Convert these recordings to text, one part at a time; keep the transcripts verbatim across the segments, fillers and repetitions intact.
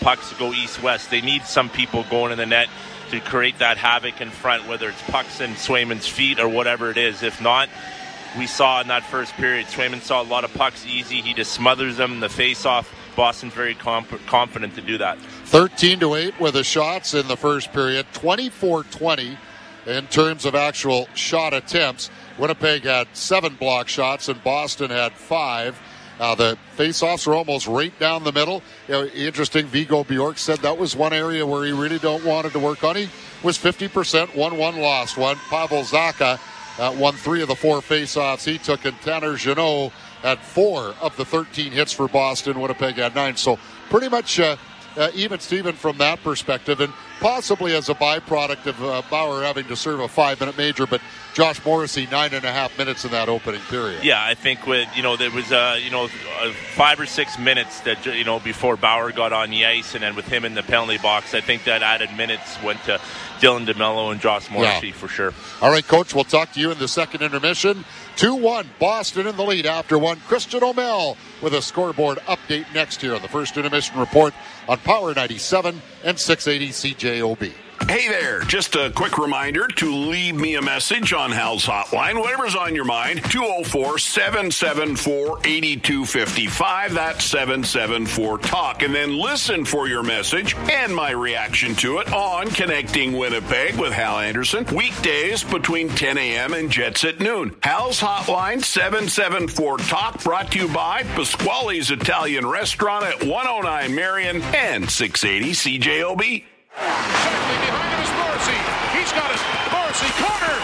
pucks to go east-west. They need some people going in the net to create that havoc in front, whether it's pucks in Swayman's feet or whatever it is. If not, we saw in that first period, Swayman saw a lot of pucks easy. He just smothers them in the face-off. Boston's very comp- confident to do that. thirteen to eight with the shots in the first period. twenty-four twenty in terms of actual shot attempts. Winnipeg had seven block shots and Boston had five. Uh, the face-offs were almost right down the middle. You know, interesting, Viggo Bjork said that was one area where he really don't wanted to work on. He was fifty percent, won one, lost one. Pavel Zacha uh, won three of the four face-offs he took, and Tanner Jeannot had four of the thirteen hits for Boston. Winnipeg had nine. So pretty much uh, uh, even Steven from that perspective, and possibly as a byproduct of uh, Bauer having to serve a five-minute major, but Josh Morrissey, nine and a half minutes in that opening period. Yeah, I think with, you know, there was, uh, you know, uh, five or six minutes that, you know, before Bauer got on the ice, and then with him in the penalty box, I think that added minutes went to Dylan DeMello and Josh Morrissey, yeah, for sure. All right, Coach, we'll talk to you in the second intermission. two one, Boston in the lead after one. Christian O'Mell with a scoreboard update next here on the first intermission report on Power ninety-seven and six eighty C J O B. Hey there, just a quick reminder to leave me a message on Hal's hotline, whatever's on your mind, two oh four, seven seven four, eight two five five, that's seven seven four, talk, and then listen for your message and my reaction to it on Connecting Winnipeg with Hal Anderson, weekdays between ten a.m. and Jets at noon. Hal's hotline, seven seven four, talk, brought to you by Pasquale's Italian Restaurant at one oh nine Marion and six eighty C J O B. Sharply behind him is Morrissey. He's got it. Morrissey, corner,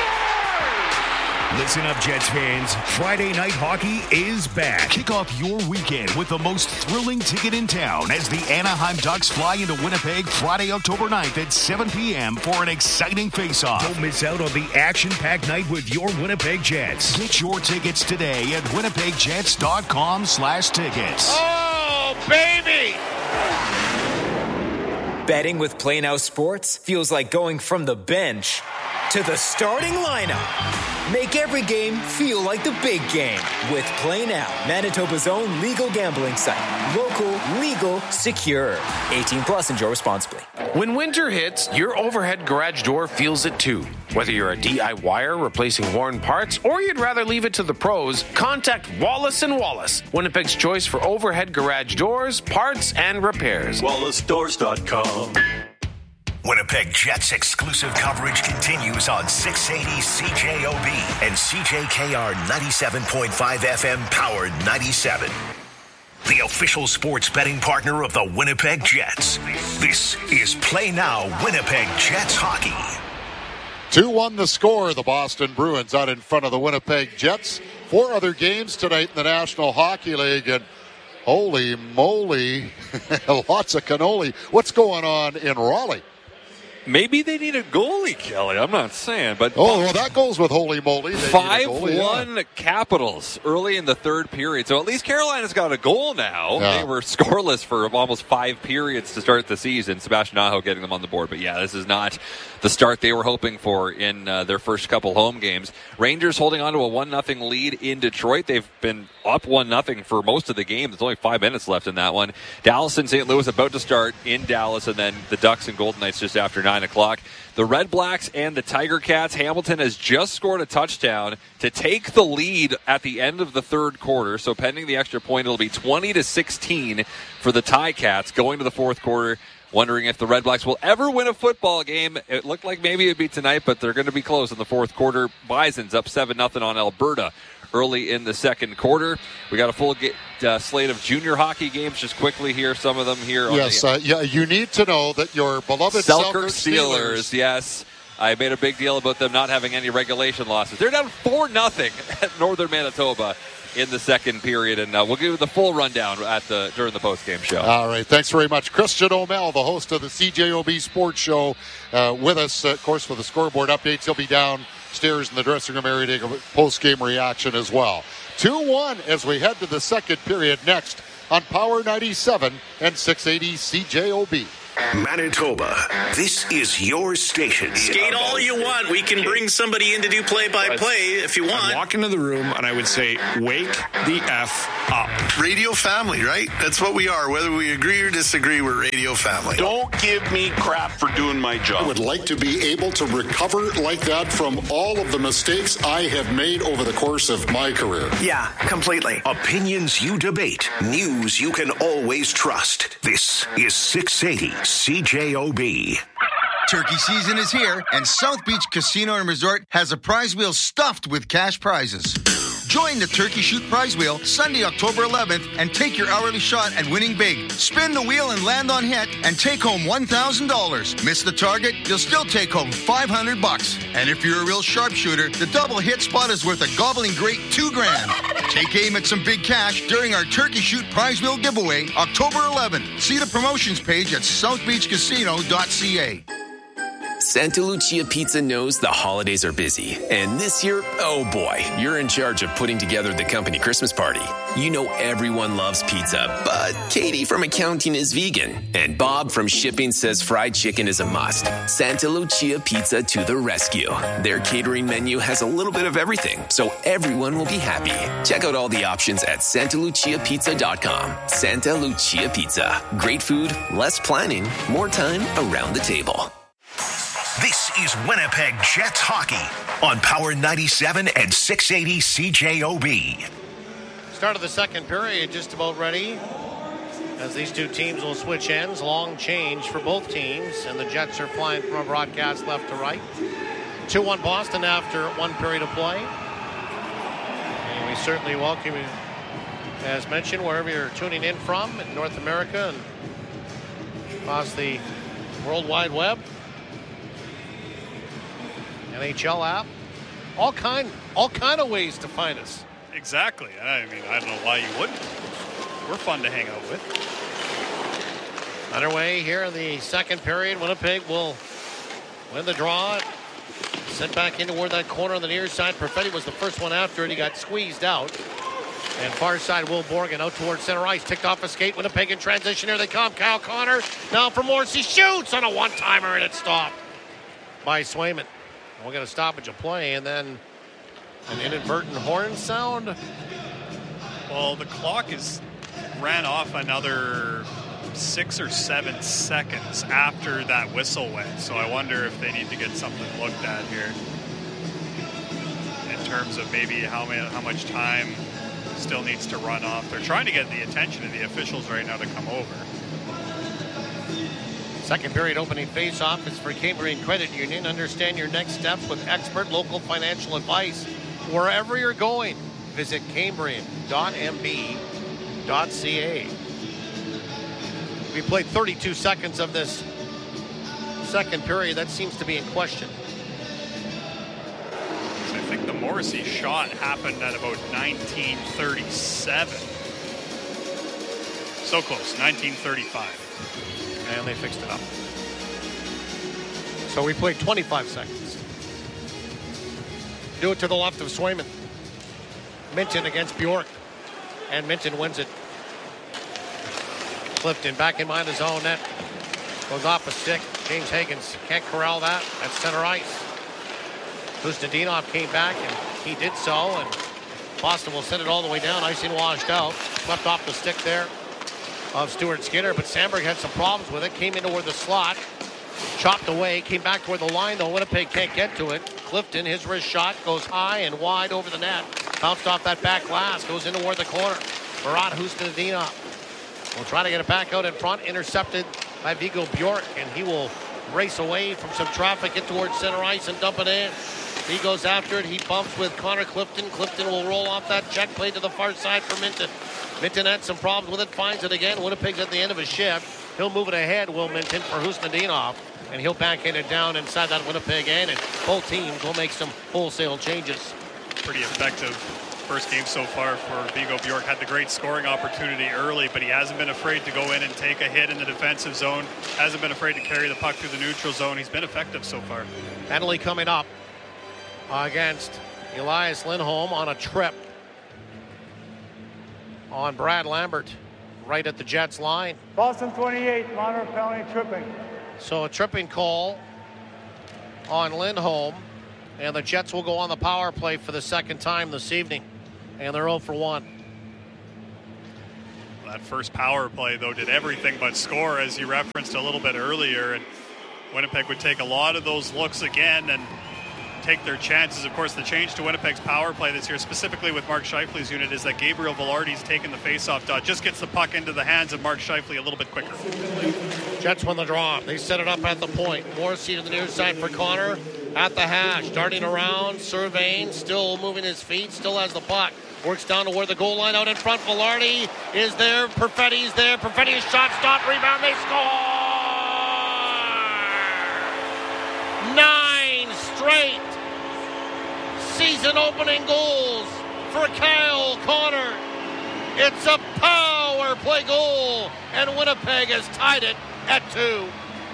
scores! Listen up, Jets fans. Friday Night Hockey is back. Kick off your weekend with the most thrilling ticket in town as the Anaheim Ducks fly into Winnipeg Friday, October ninth at seven p.m. for an exciting face-off. Don't miss out on the action-packed night with your Winnipeg Jets. Get your tickets today at winnipegjets.com slash tickets. Oh, baby! Betting with Play Now Sports feels like going from the bench to the starting lineup. Make every game feel like the big game with Play Now, Manitoba's own legal gambling site. Local, legal, secure. eighteen plus, enjoy responsibly. When winter hits, your overhead garage door feels it too. Whether you're a D I Y-er replacing worn parts or you'd rather leave it to the pros, contact Wallace and Wallace, Winnipeg's choice for overhead garage doors, parts, and repairs. Wallace Doors dot com. Winnipeg Jets exclusive coverage continues on six eighty C J O B and C J K R ninety-seven point five F M Power ninety-seven. The official sports betting partner of the Winnipeg Jets. This is Play Now Winnipeg Jets Hockey. two one the score. The Boston Bruins out in front of the Winnipeg Jets. Four other games tonight in the National Hockey League, and holy moly, lots of cannoli. What's going on in Raleigh? Maybe they need a goalie, Kelly. I'm not saying, but oh, well, that goes with holy moly. five one yeah. Capitals early in the third period. So at least Carolina's got a goal now. Yeah. They were scoreless for almost five periods to start the season. Sebastian Aho getting them on the board. But yeah, this is not the start they were hoping for in uh, their first couple home games. Rangers holding on to a one nothing lead in Detroit. They've been up one nothing for most of the game. There's only five minutes left in that one. Dallas and Saint Louis about to start in Dallas, and then the Ducks and Golden Knights just after nine o'clock. The Red Blacks and the Tiger Cats. Hamilton has just scored a touchdown to take the lead at the end of the third quarter. So pending the extra point, it'll be twenty to sixteen for the Ticats going to the fourth quarter. Wondering if the Red Blacks will ever win a football game. It looked like maybe it'd be tonight, but they're going to be close in the fourth quarter. Bison's up seven nothing on Alberta early in the second quarter. We got a full get, uh, slate of junior hockey games just quickly here. Some of them here. Yes, on the, uh, yeah, you need to know that your beloved Selkirk Steelers, Steelers, yes. I made a big deal about them not having any regulation losses. They're down four nothing at Northern Manitoba in the second period, and uh, we'll give you the full rundown at the during the post-game show. All right, thanks very much. Christian O'Mell, the host of the C J O B Sports Show, uh, with us, uh, of course, for the scoreboard updates. He'll be downstairs in the dressing room area to take a post-game reaction as well. two one as we head to the second period next on Power ninety-seven and six eighty C J O B. Manitoba, this is your station. Skate all you want. We can bring somebody in to do play-by-play if you want. I'd walk into the room and I would say, wake the F up. Radio family, right? That's what we are. Whether we agree or disagree, we're radio family. Don't give me crap for doing my job. I would like to be able to recover like that from all of the mistakes I have made over the course of my career. Yeah, completely. Opinions you debate. News you can always trust. This is six eighty C J O B. Turkey season is here, and South Beach Casino and Resort has a prize wheel stuffed with cash prizes. Join the Turkey Shoot Prize Wheel Sunday, October eleventh, and take your hourly shot at winning big. Spin the wheel and land on hit, and take home one thousand dollars. Miss the target, you'll still take home five hundred bucks. And if you're a real sharpshooter, the double hit spot is worth a gobbling great two grand. Take aim at some big cash during our Turkey Shoot Prize Wheel giveaway, October eleventh. See the promotions page at south beach casino dot c a. Santa Lucia Pizza knows the holidays are busy. And this year, oh boy, you're in charge of putting together the company Christmas party. You know everyone loves pizza, but Katie from accounting is vegan. And Bob from shipping says fried chicken is a must. Santa Lucia Pizza to the rescue. Their catering menu has a little bit of everything, so everyone will be happy. Check out all the options at santa lucia pizza dot com. Santa Lucia Pizza. Great food, less planning, more time around the table. This is Winnipeg Jets hockey on Power ninety-seven and six eighty C J O B. Start of the second period just about ready as these two teams will switch ends. Long change for both teams, and the Jets are flying from a broadcast left to right. two one Boston after one period of play. And we certainly welcome you, as mentioned, wherever you're tuning in from in North America and across the World Wide Web. N H L app, all kind, all kind of ways to find us. Exactly. I mean, I don't know why you wouldn't. We're fun to hang out with. Underway here in the second period. Winnipeg will win the draw. Sent back in toward that corner on the near side. Perfetti was the first one after it. He got squeezed out. And far side, Will Borgen out towards center ice. Ticked off a skate. Winnipeg in transition. Here they come. Kyle Connor now for Morrissey. Shoots on a one-timer, and it's stopped by Swayman. We're going to stoppage of play, and then an inadvertent horn sound. Well, the clock is ran off another six or seven seconds after that whistle went. So I wonder if they need to get something looked at here in terms of maybe how many, how much time still needs to run off. They're trying to get the attention of the officials right now to come over. Second period opening face-off is for Cambrian Credit Union. Understand your next steps with expert local financial advice. Wherever you're going, visit cambrian dot m b dot c a. We played thirty-two seconds of this second period. That seems to be in question. I think the Morrissey shot happened at about nineteen thirty-seven. So close, nineteen thirty-five. And they fixed it up. So we played twenty-five seconds. Do it to the left of Swayman. Minton against Bjork. And Minton wins it. Clifton back in behind his own net. Goes off a stick. James Higgins can't corral that. That's center ice. Kustadinov came back, and he did so. And Boston will send it all the way down. Icing washed out. Left off the stick there of Stuart Skinner, but Sandberg had some problems with it. Came into where the slot, chopped away, came back toward the line, though Winnipeg can't get to it. Clifton, his wrist shot, goes high and wide over the net. Bounced off that back glass, goes into toward the corner. Murat Hustadinov will try to get it back out in front, intercepted by Viggo Bjork, and he will race away from some traffic, get towards center ice and dump it in. He goes after it, he bumps with Connor Clifton. Clifton will roll off that check play to the far side for Minton. Minton had some problems with it, finds it again. Winnipeg's at the end of his shift. He'll move it ahead, Will Minton, for Hustadinov, and he'll backhand it down inside that Winnipeg end, and both teams will make some wholesale changes. Pretty effective first game so far for Viggo Bjork. Had the great scoring opportunity early, but he hasn't been afraid to go in and take a hit in the defensive zone. Hasn't been afraid to carry the puck through the neutral zone. He's been effective so far. Penalty coming up against Elias Lindholm on a trip on Brad Lambert. right at the Jets line. Boston twenty-eight, minor penalty tripping. So a tripping call on Lindholm, and the Jets will go on the power play for the second time this evening, and they're oh for one. That first power play, though, did everything but score, as you referenced a little bit earlier, and Winnipeg would take a lot of those looks again and take their chances. Of course, the change to Winnipeg's power play this year, specifically with Mark Scheifele's unit, is that Gabriel Velarde's taken the faceoff dot, just gets the puck into the hands of Mark Scheifele a little bit quicker. Jets win the draw. They set it up at the point. Morrissey to the near side for Connor at the hash, darting around, surveying, still moving his feet, still has the puck. Works down to where the goal line out in front. Velarde is there. Perfetti's there. Perfetti's shot stopped. Rebound. They score! Nine straight season-opening goals for Kyle Connor. It's a power play goal, and Winnipeg has tied it at two.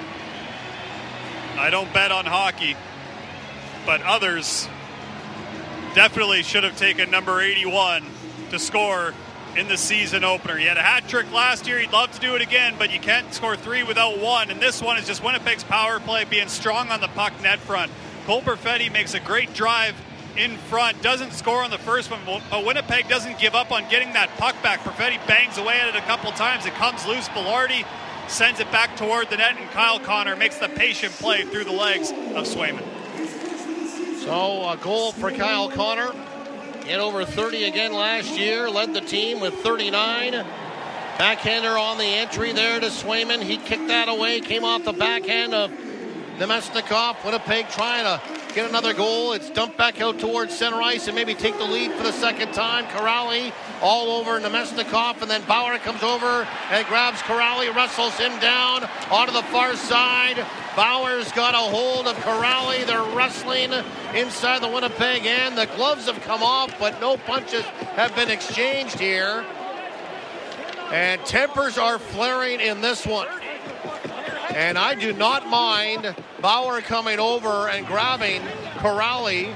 I don't bet on hockey, but others definitely should have taken number eighty-one to score in the season opener. He had a hat trick last year. He'd love to do it again, but you can't score three without one. And this one is just Winnipeg's power play being strong on the puck net front. Cole Perfetti makes a great drive in front, doesn't score on the first one, but Winnipeg doesn't give up on getting that puck back. Perfetti bangs away at it a couple times. It comes loose. Velarde sends it back toward the net, and Kyle Connor makes the patient play through the legs of Swayman. So a goal for Kyle Connor. Hit over thirty again last year. Led the team with thirty-nine. Backhander on the entry there to Swayman. He kicked that away. Came off the backhand of Nemesnikov. Winnipeg trying to get another goal. It's dumped back out towards center ice and maybe take the lead for the second time. Kuraly all over Nemesnikov, and then Bauer comes over and grabs Kuraly, wrestles him down onto the far side. Bauer's got a hold of Kuraly. They're wrestling inside the Winnipeg end. The gloves have come off, but no punches have been exchanged here. And tempers are flaring in this one. And I do not mind Bauer coming over and grabbing Kuraly,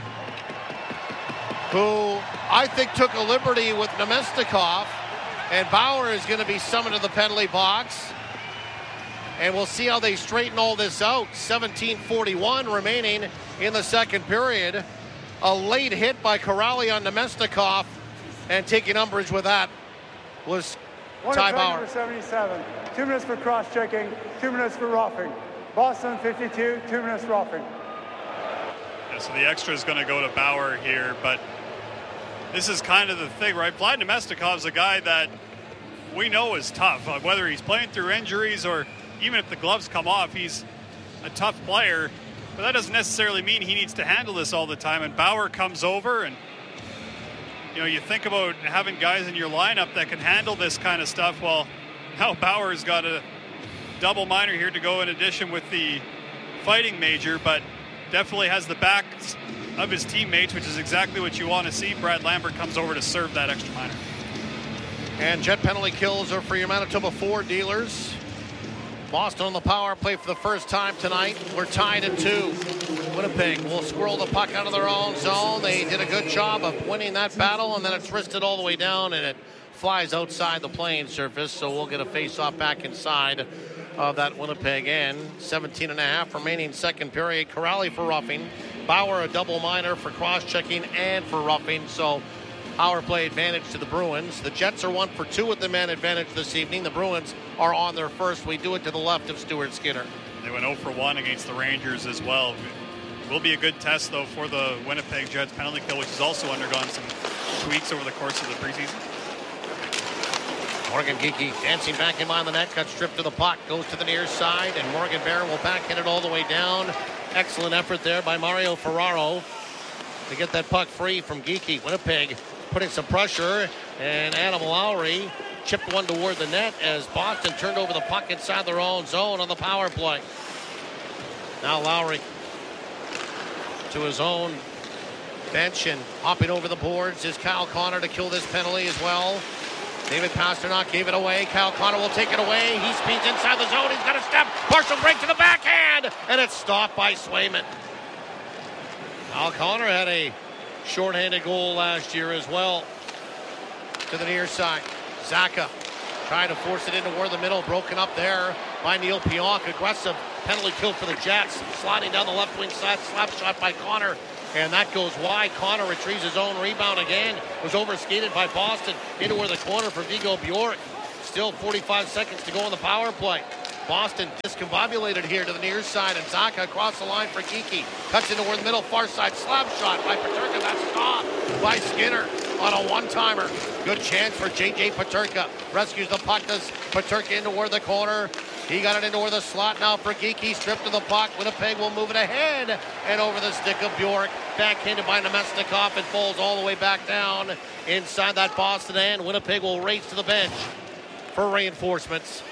who I think took a liberty with Nemesnikov. And Bauer is going to be summoned to the penalty box. And we'll see how they straighten all this out. seventeen forty-one remaining in the second period. A late hit by Kuraly on Nemesnikov, and taking umbrage with that was Ty Bauer. Number seventy-seven. Two minutes for cross-checking, two minutes for roughing. Boston fifty-two, two minutes roughing. Yeah, so the extra is going to go to Bauer here, but this is kind of the thing, right? Vlad Nemesnikov is a guy that we know is tough, uh, whether he's playing through injuries or even if the gloves come off. He's a tough player, but that doesn't necessarily mean he needs to handle this all the time. And Bauer comes over, and you know, you think about having guys in your lineup that can handle this kind of stuff. Well, now Bauer's got a double minor here to go in addition with the fighting major, but definitely has the backs of his teammates, which is exactly what you want to see. Brad Lambert comes over to serve that extra minor. And jet penalty kills are for your Manitoba Ford dealers. Boston on the power play for the first time tonight. We're tied at two. Winnipeg will squirrel the puck out of their own zone. They did a good job of winning that battle, and then it's wristed all the way down, and it flies outside the playing surface, so we'll get a face-off back inside of that Winnipeg end. seventeen and a half remaining second period. Kuraly for roughing. Bauer a double minor for cross-checking and for roughing, so power play advantage to the Bruins. The Jets are one for two with the man advantage this evening. The Bruins are on their first. We do it to the left of Stuart Skinner. They went oh for one against the Rangers as well. Will be a good test, though, for the Winnipeg Jets penalty kill, which has also undergone some tweaks over the course of the preseason. Morgan Geekie dancing back in behind the net, cut stripped to the puck, goes to the near side, and Morgan Barron will backhand it all the way down. Excellent effort there by Mario Ferraro to get that puck free from Geekie. Winnipeg putting some pressure, and Adam Lowry chipped one toward the net as Boston turned over the puck inside their own zone on the power play. Now Lowry to his own bench, and hopping over the boards is Kyle Connor to kill this penalty as well. David Pastrnak gave it away. Kyle Connor will take it away. He speeds inside the zone. He's got a step. Partial break to the backhand, and it's stopped by Swayman. Kyle Connor had a shorthanded goal last year as well. To the near side. Zaka Trying to force it into where the middle, broken up there by Neil Pionk. Aggressive penalty kill for the Jets. Sliding down the left wing side, slap shot by Connor. And that goes wide. Connor retrieves his own rebound again. Was overskated by Boston into where the corner for Vigo Bjork. Still forty-five seconds to go on the power play. Boston discombobulated here to the near side, and Zacha across the line for Geekie. Cuts into where the middle, far side, slap shot by Peterka. That's stopped by Skinner on a one-timer. Good chance for J J Peterka. Rescues the puck, does Peterka into where the corner. He got it into where the slot now for Geekie. Stripped to the puck. Winnipeg will move it ahead and over the stick of Bjork. Backhanded by Nemesnikov. It falls all the way back down inside that Boston end. Winnipeg will race to the bench for reinforcements.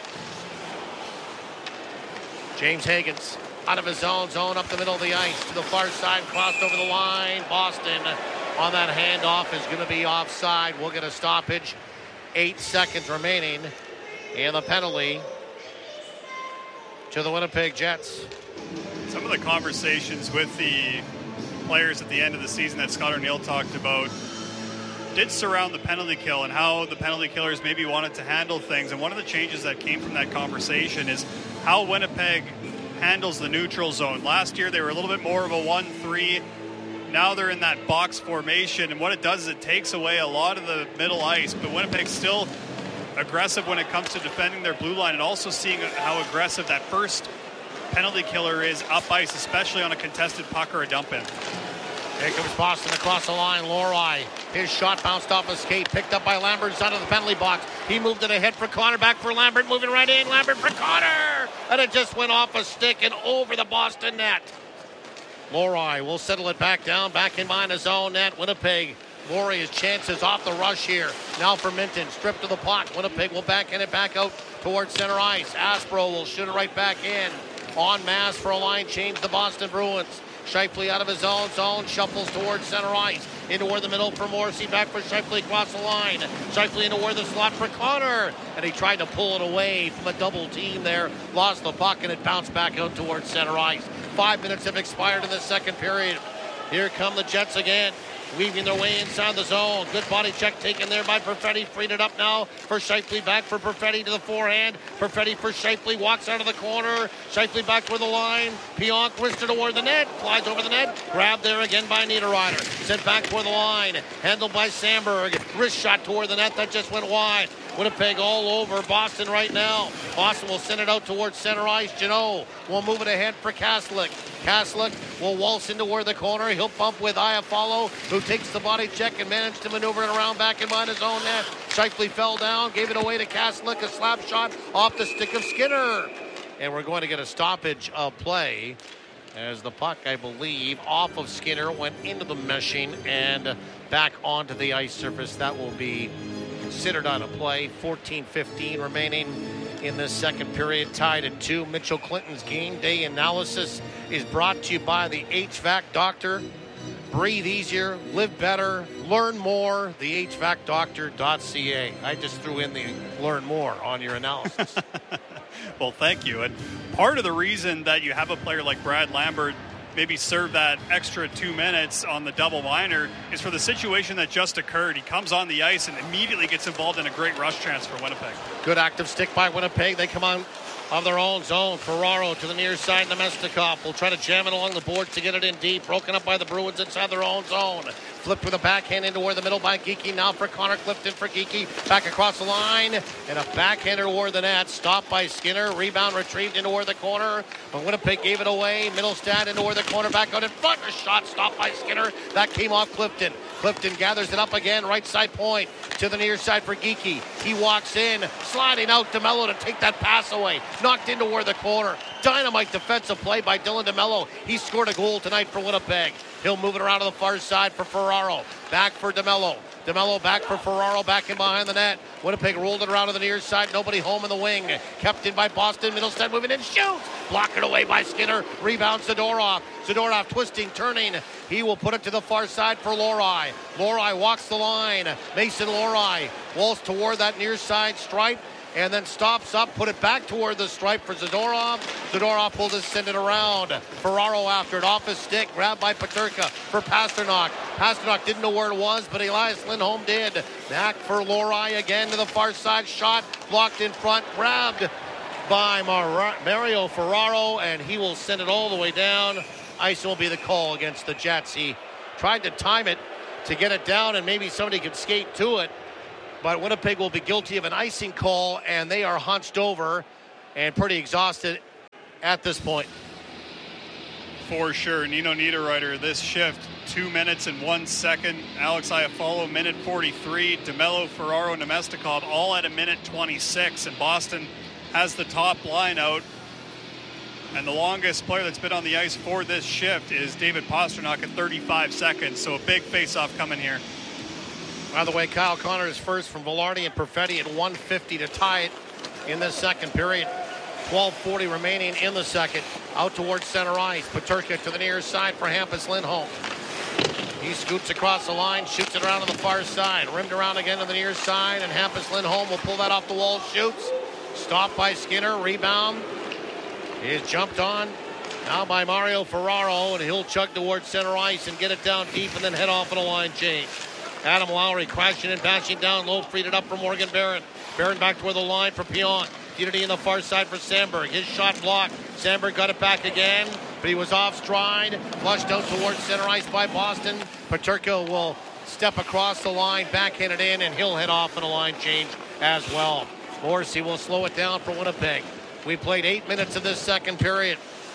James Higgins out of his zone, zone up the middle of the ice to the far side, crossed over the line. Boston on that handoff is going to be offside. We'll get a stoppage. Eight seconds remaining, and the penalty to the Winnipeg Jets. Some of the conversations with the players at the end of the season that Scott O'Neill talked about did surround the penalty kill and how the penalty killers maybe wanted to handle things. And one of the changes that came from that conversation is how Winnipeg handles the neutral zone. Last year, they were a little bit more of a one three. Now they're in that box formation. And what it does is it takes away a lot of the middle ice. But Winnipeg's still aggressive when it comes to defending their blue line, and also seeing how aggressive that first penalty killer is up ice, especially on a contested puck or a dump in. Here comes Boston across the line. Lohrei, his shot bounced off a skate, picked up by Lambert inside of the penalty box. He moved it ahead for Connor, back for Lambert, moving right in. Lambert for Connor, and it just went off a stick and over the Boston net. Lohrei will settle it back down, back in behind his own net. Winnipeg, Lohrei, his chances off the rush here. Now for Minton, stripped to the puck. Winnipeg will backhand it back out towards center ice. Aspro will shoot it right back in. En masse for a line change, the Boston Bruins. Shifley out of his own zone, shuffles towards center ice. Into where the middle for Morrissey, back for Shifley across the line. Shifley into where the slot for Connor. And he tried to pull it away from a double team there. Lost the puck and it bounced back out towards center ice. Five minutes have expired in the second period. Here come the Jets again, weaving their way inside the zone. Good body check taken there by Perfetti. Freed it up now for Shifley. Back for Perfetti to the forehand. Perfetti for Shifley. Walks out of the corner. Shifley back toward the line. Pionk wristed toward the net. Flies over the net. Grabbed there again by Niederreiter. Sent back toward the line. Handled by Sandberg. Wrist shot toward the net. That just went wide. Winnipeg all over Boston right now. Boston will send it out towards center ice. Janot will move it ahead for Kaslik. Kaslik will waltz into where the corner. He'll bump with Iafallo, who takes the body check and managed to maneuver it around back in behind his own net. Shifley fell down, gave it away to Kaslik. A slap shot off the stick of Skinner. And we're going to get a stoppage of play as the puck, I believe, off of Skinner, went into the meshing and back onto the ice surface. That will be considered on a play. fourteen fifteen remaining in this second period, tied at two. Mitchell Clinton's game day analysis is brought to you by the H V A C doctor. Breathe easier, live better, learn more, the H V A C doctor dot C A. I just threw in the learn more on your analysis. Well, thank you. And part of the reason that you have a player like Brad Lambert maybe serve that extra two minutes on the double minor is for the situation that just occurred. He comes on the ice and immediately gets involved in a great rush chance for Winnipeg. Good active stick by Winnipeg. They come on of their own zone. Ferraro to the near side. Nemesnikov will try to jam it along the boards to get it in deep. Broken up by the Bruins inside their own zone. Flipped with a backhand into where the middle by Geekie. Now for Connor Clifton for Geekie. Back across the line. And a backhander toward the net. Stopped by Skinner. Rebound retrieved into where the corner. But Winnipeg gave it away. Middlestad into where the corner. Back out in front. A shot stopped by Skinner. That came off Clifton. Clifton gathers it up again. Right side point to the near side for Geekie. He walks in. Sliding out DeMello to take that pass away. Knocked into where the corner. Dynamite defensive play by Dylan DeMello. He scored a goal tonight for Winnipeg. He'll move it around to the far side for Ferraro. Back for DeMello. DeMello back for Ferraro, back in behind the net. Winnipeg rolled it around to the near side. Nobody home in the wing. Kept in by Boston. Middlestead moving in. Shoots. Blocked it away by Skinner. Rebound Zadorov. Zadorov twisting, turning. He will put it to the far side for Lohrei. Lohrei walks the line. Mason Lohrei walks toward that near side stripe. and then stops up, put it back toward the stripe for Zadorov. Zadorov will just send it around. Ferraro after it, off his stick, grabbed by Peterka for Pasternak. Pasternak didn't know where it was, but Elias Lindholm did. Back for Lohrei again to the far side, shot blocked in front, grabbed by Mar- Mario Ferraro, and he will send it all the way down. Ice will be the call against the Jets. He tried to time it to get it down, and maybe somebody could skate to it. But Winnipeg will be guilty of an icing call, and they are hunched over and pretty exhausted at this point. For sure. Nino Niederreiter, this shift, two minutes and one second. Alex Iafallo, minute forty-three. DeMello, Ferraro, Nemestikov, all at a minute twenty-six. And Boston has the top line out. And the longest player that's been on the ice for this shift is David Pasternak at thirty-five seconds. So a big face-off coming here. By the way, Kyle Connor is first from Velarde and Perfetti at one fifty to tie it in this second period. twelve forty remaining in the second. Out towards center ice. Peterka to the near side for Hampus Lindholm. He scoots across the line, shoots it around to the far side. Rimmed around again to the near side, and Hampus Lindholm will pull that off the wall, shoots. Stopped by Skinner, rebound. Is jumped on now by Mario Ferraro, and he'll chug towards center ice and get it down deep and then head off on a line change. Adam Lowry crashing and bashing down low, freed it up for Morgan Barron. Barron back toward the line for Pionk. Unity in the far side for Sandberg. His shot blocked. Sandberg got it back again, but he was off stride. Flushed out towards center ice by Boston. Peterka will step across the line, backhand it in, and he'll head off on a line change as well. Morrissey will slow it down for Winnipeg. We played eight minutes of this second period.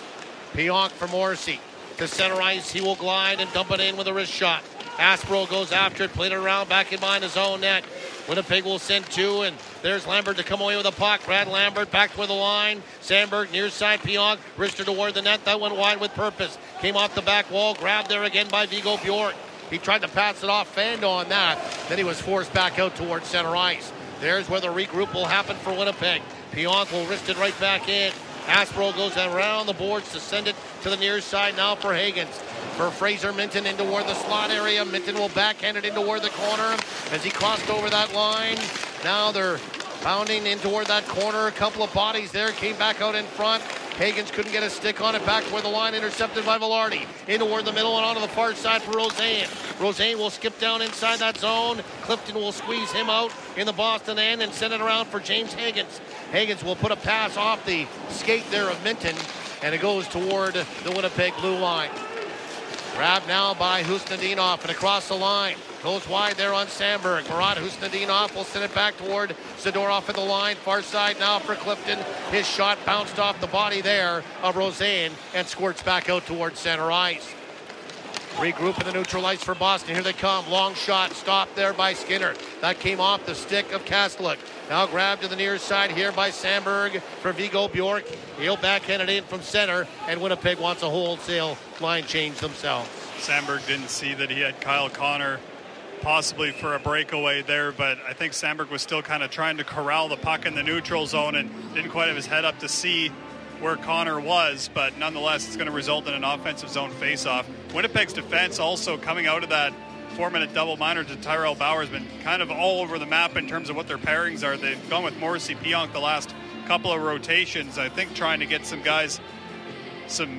Pionk for Morrissey. To center ice, he will glide and dump it in with a wrist shot. Aspro goes after it, played it around back in behind his own net. Winnipeg will send two, and there's Lambert to come away with the puck. Brad Lambert back toward the line. Sandberg near side, Pionk, wristed toward the net. That went wide with purpose. Came off the back wall, grabbed there again by Viggo Bjork. He tried to pass it off, fanned on that. Then he was forced back out towards center ice. There's where the regroup will happen for Winnipeg. Pionk will wrist it right back in. Aspro goes around the boards to send it to the near side now for Higgins. For Fraser Minton in toward the slot area. Minton will backhand it in toward the corner as he crossed over that line. Now they're pounding in toward that corner. A couple of bodies there. Came back out in front. Higgins couldn't get a stick on it. Back toward the line. Intercepted by Velarde. In toward the middle and onto the far side for Roseanne. Roseanne will skip down inside that zone. Clifton will squeeze him out in the Boston end and send it around for James Higgins. Higgins will put a pass off the skate there of Minton, and it goes toward the Winnipeg blue line. Grabbed now by Husnadinov and across the line. Goes wide there on Sandberg. Murat Husnadinov will send it back toward Zadorov at the line. Far side now for Clifton. His shot bounced off the body there of Roseanne and squirts back out towards center ice. Regroup in the neutral ice for Boston. Here they come. Long shot stopped there by Skinner. That came off the stick of Kastelik. Now grabbed to the near side here by Sandberg for Viggo Bjork. He'll backhand it in from center, and Winnipeg wants a wholesale line change themselves. Sandberg didn't see that he had Kyle Connor possibly for a breakaway there, but I think Sandberg was still kind of trying to corral the puck in the neutral zone and didn't quite have his head up to see where Connor was, but nonetheless it's going to result in an offensive zone faceoff. Winnipeg's defense also coming out of that four-minute double minor to Tyrell Bauer has been kind of all over the map in terms of what their pairings are. They've gone with Morrissey, Pionk the last couple of rotations, I think trying to get some guys some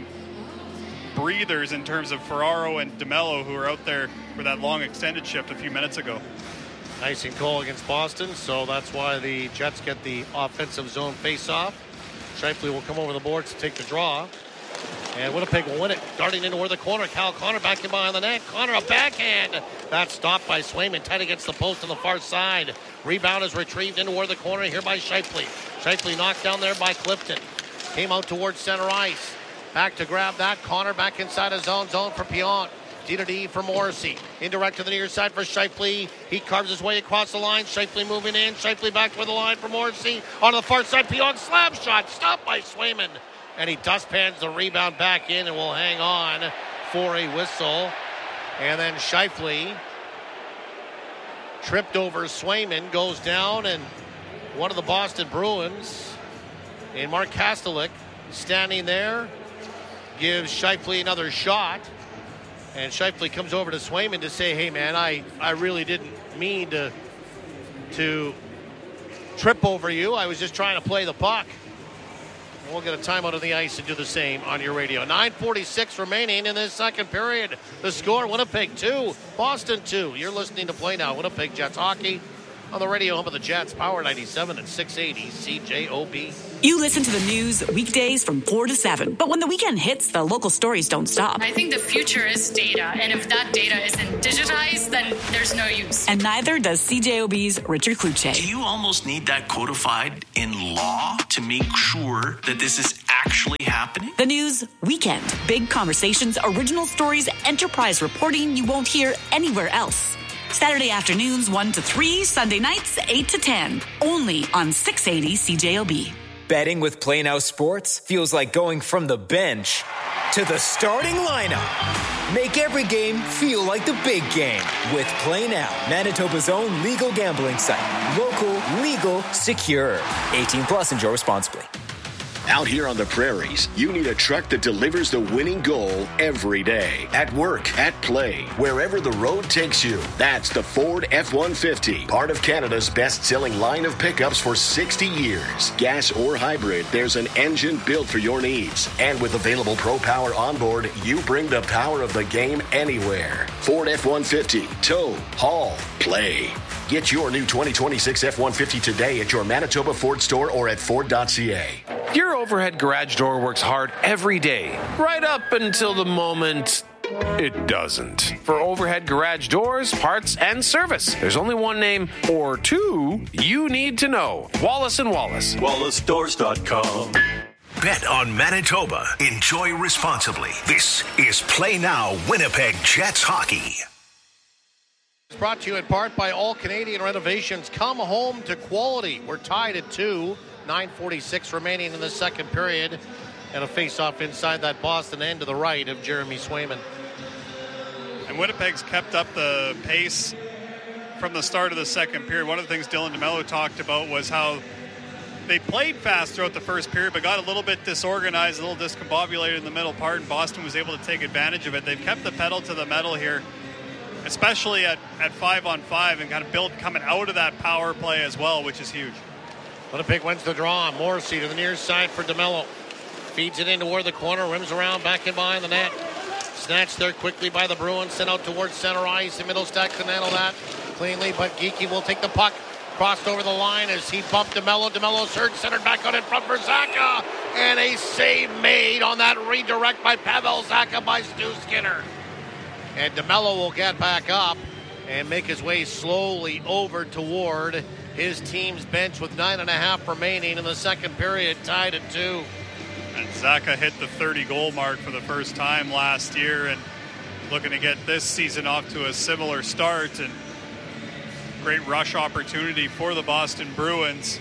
breathers in terms of Ferraro and DeMello, who are out there for that long extended shift a few minutes ago. Icing call against Boston, so that's why the Jets get the offensive zone face-off. Scheifele will come over the boards to take the draw. And Winnipeg will win it. Darting into where the corner. Cal Connor back in behind the net. Connor a backhand. That's stopped by Swayman. Tight against the post on the far side. Rebound is retrieved into where the corner here by Scheifele. Scheifele knocked down there by Clifton. Came out towards center ice. Back to grab that. Connor back inside his own zone for Pionk. D to D for Morrissey. Indirect to the near side for Scheifele. He carves his way across the line. Scheifele moving in. Scheifele back to the line for Morrissey. Onto the far side. Pionk slap shot. Stopped by Swayman. And he dustpans the rebound back in and will hang on for a whistle. And then Scheifele tripped over Swayman, goes down, and one of the Boston Bruins, and Mark Kastelik, standing there, gives Scheifele another shot. And Scheifele comes over to Swayman to say, hey, man, I, I really didn't mean to, to trip over you. I was just trying to play the puck. We'll get a timeout on the ice and do the same on your radio. nine forty-six remaining in this second period. The score, Winnipeg two, Boston two. You're listening to Play Now, Winnipeg Jets Hockey on the radio home of the Jets, Power ninety-seven and six eighty C J O B. You listen to the news weekdays from four to seven. But when the weekend hits, the local stories don't stop. I think the future is data. And if that data isn't digitized, then there's no use. And neither does C J O B's Richard Kluche. Do you almost need that codified in law to make sure that this is actually happening? The news weekend. Big conversations, original stories, enterprise reporting you won't hear anywhere else. Saturday afternoons one to three, Sunday nights eight to ten. Only on six eighty C J O B. Betting with Play Now Sports feels like going from the bench to the starting lineup. Make every game feel like the big game with Play Now, Manitoba's own legal gambling site. Local, legal, secure. eighteen plus, enjoy responsibly. Out here on the prairies, you need a truck that delivers the winning goal every day. At work, at play, wherever the road takes you. That's the Ford F one fifty, part of Canada's best-selling line of pickups for sixty years. Gas or hybrid, there's an engine built for your needs. And with available Pro Power onboard, you bring the power of the game anywhere. Ford F one fifty, tow, haul, play. Get your new twenty twenty-six F one fifty today at your Manitoba Ford store or at Ford dot C A. Your overhead garage door works hard every day, right up until the moment it doesn't. For overhead garage doors, parts, and service, there's only one name or two you need to know. Wallace and Wallace. Wallace Doors dot com. Bet on Manitoba. Enjoy responsibly. This is Play Now Winnipeg Jets Hockey. It's brought to you in part by All Canadian Renovations. Come home to quality. We're tied at two. nine forty-six remaining in the second period. And a face-off inside that Boston end to the right of Jeremy Swayman. And Winnipeg's kept up the pace from the start of the second period. One of the things Dylan DeMello talked about was how they played fast throughout the first period, but got a little bit disorganized, a little discombobulated in the middle part, and Boston was able to take advantage of it. They've kept the pedal to the metal here, especially at, at five on five, and kind of built coming out of that power play as well, which is huge. Winnipeg wins the draw. Morrissey to the near side for DeMello. Feeds it in toward the corner, rims around, back in behind the net. Snatched there quickly by the Bruins, sent out towards center ice, and Middlestat can handle that cleanly, but Geekie will take the puck. Crossed over the line as he bumped DeMello. DeMello's hurt, centered back out in front for Zacha. And a save made on that redirect by Pavel Zacha by Stu Skinner. And DeMello will get back up and make his way slowly over toward his team's bench with nine and a half remaining in the second period, tied at two. And Zacha hit the thirty-goal mark for the first time last year and looking to get this season off to a similar start. And great rush opportunity for the Boston Bruins.